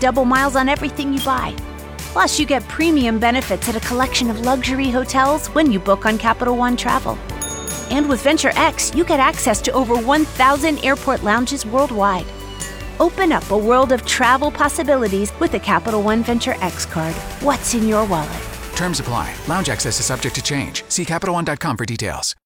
double miles on everything you buy. Plus, you get premium benefits at a collection of luxury hotels when you book on Capital One Travel. And with Venture X, you get access to over 1,000 airport lounges worldwide. Open up a world of travel possibilities with a Capital One Venture X card. What's in your wallet? Terms apply. Lounge access is subject to change. See CapitalOne.com for details.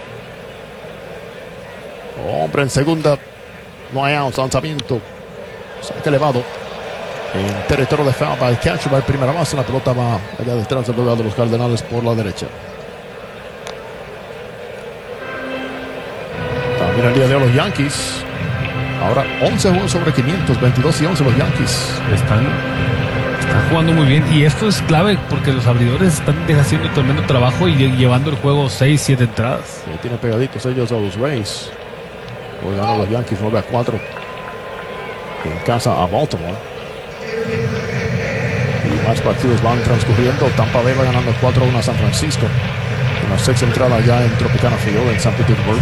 Hombre en segunda. No hay outs. Lanzamiento. Saque elevado. En territorio de foul by catcher. Va el primera base. La pelota va allá detrás del lugar de los Cardenales por la derecha. También el día de hoy los Yankees. Ahora 11 juegos sobre 500. 22 y 11 los Yankees. Están jugando muy bien. Y esto es clave porque los abridores están haciendo tremendo trabajo y llevando el juego 6-7 entradas. Sí, tiene pegaditos ellos a los Rays. Hoy ganan los Yankees 9-4 en casa a Baltimore. Y más partidos van transcurriendo. Tampa Bay va ganando 4-1 a San Francisco. Una sexta entrada ya en Tropicana Field en San Petersburgo.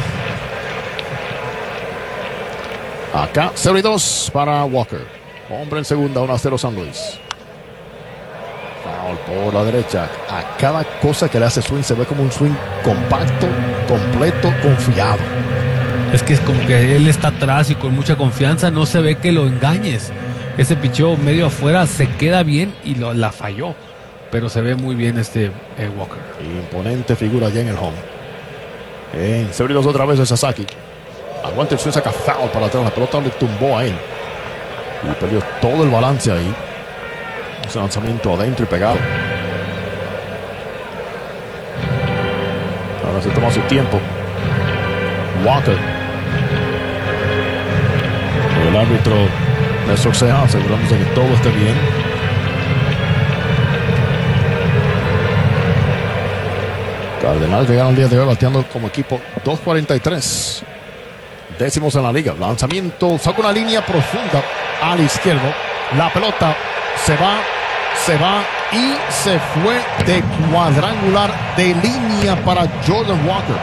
Acá 0-2 para Walker. Hombre en segunda, 1-0 San Luis. Foul por la derecha. A cada cosa que le hace swing se ve como un swing compacto, completo, confiado. Es que es como que él está atrás y con mucha confianza, no se ve que lo engañes. Ese picheo medio afuera se queda bien y la falló. Pero se ve muy bien Walker. Imponente figura ya en el home. En 0-2 otra vez de Sasaki. Aguanta el swing, saca foul para atrás. La pelota le tumbó a él. Y perdió todo el balance ahí. Ese lanzamiento adentro y pegado. Ahora se toma su tiempo. Walker. El árbitro Néstor Ceja asegurándose que todo esté bien. Cardenales llegaron el día de hoy bateando como equipo 2.43. Décimos en la liga. Lanzamiento. Saca una línea profunda al izquierdo. La pelota se va y se fue de cuadrangular de línea para Jordan Walker.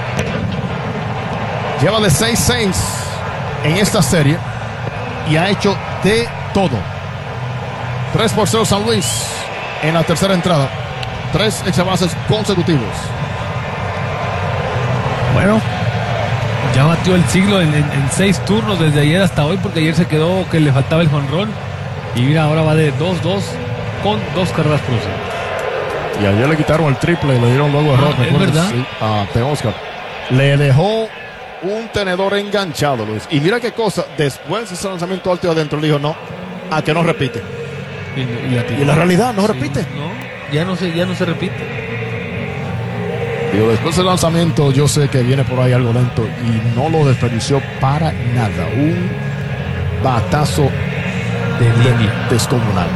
Lleva de 6-6 en esta serie y ha hecho de todo. 3-0 San Luis en la tercera entrada. 3 extra bases consecutivos. Bueno, ya batió el siglo en 6 turnos desde ayer hasta hoy, porque ayer se quedó que le faltaba el jonrón. Y mira, ahora va de 2-2 con 2 carreras producidas. Y ayer le quitaron el triple y le dieron luego error. ¿Es verdad? Sí, a Teoscar. Le dejó un tenedor enganchado, Luis. Y mira qué cosa, después de ese lanzamiento alto adentro, le dijo no, a que no repite. Y la realidad no repite. No, ya no se repite. Digo, después del lanzamiento, yo sé que viene por ahí algo lento y no lo desperdició para nada. Un batazo de línea descomunal.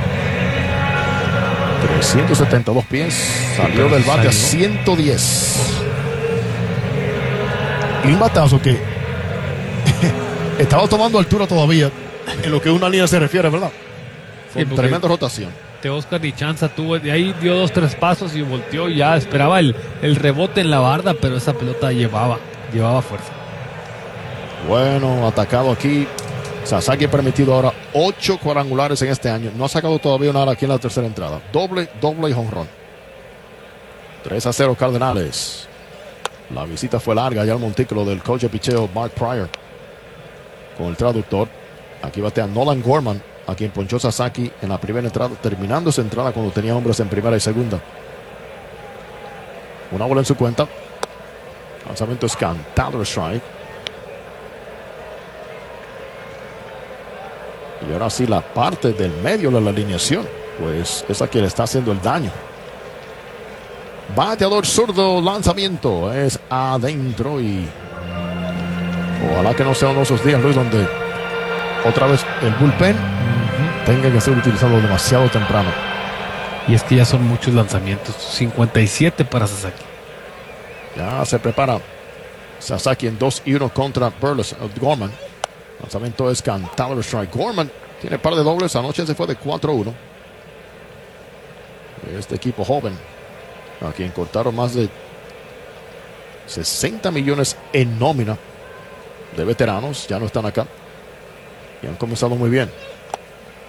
372 pies, salió del bate a 110. Y un batazo que estaba tomando altura todavía en lo que una línea se refiere, ¿verdad? Fue tremenda rotación. Oscar ni chanza tuvo, de ahí dio 2-3 pasos y volteó, ya esperaba el rebote en la barda, pero esa pelota llevaba fuerza. Bueno, atacado aquí. Sasaki ha permitido ahora 8 cuadrangulares en este año. No ha sacado todavía nada aquí en la tercera entrada. Doble y jonrón. 3-0 Cardenales. La visita fue larga allá al montículo del coach de picheo Mark Pryor con el traductor. Aquí batea Nolan Gorman, a quien ponchó Sasaki en la primera entrada, terminando esa entrada cuando tenía hombres en primera y segunda. Una bola en su cuenta. Lanzamiento es cantado, strike. Y ahora sí, la parte del medio de la alineación, pues es la que le está haciendo el daño. Bateador zurdo, lanzamiento es adentro y ojalá que no sea uno de esos días, Luis, donde otra vez el bullpen tenga que ser utilizado demasiado temprano. Y es que ya son muchos lanzamientos. 57 para Sasaki. Ya se prepara Sasaki en 2-1 contra Gorman. Lanzamiento es cantado, strike. Gorman tiene par de dobles. Anoche se fue de 4-1. Este equipo joven, a quien cortaron más de 60 millones en nómina de veteranos, ya no están acá y han comenzado muy bien.